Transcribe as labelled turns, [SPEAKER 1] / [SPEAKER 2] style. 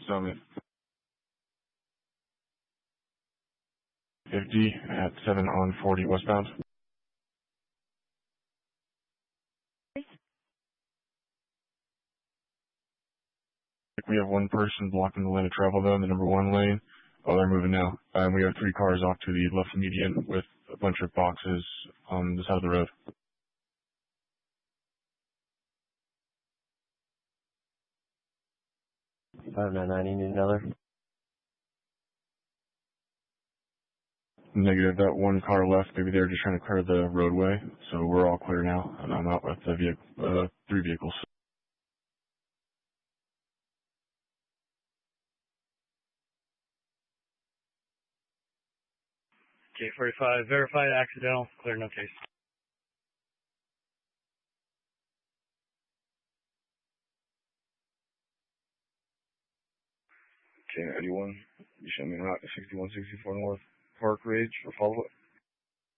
[SPEAKER 1] Summit. 50 at 7 on 40 westbound. We have one person blocking the lane of travel though in the number 1 lane. Oh, they're moving now. We have 3 cars off to the left median with a bunch of boxes on the side of the road.
[SPEAKER 2] 599, you need another?
[SPEAKER 1] Negative, that 1 car left, maybe they're just trying to clear the roadway, so we're all clear now, and I'm out with the 3 vehicles.
[SPEAKER 3] J45, verified accidental, clear, no case.
[SPEAKER 1] K81, you show me a route to 6164 North Park Ridge for follow-up.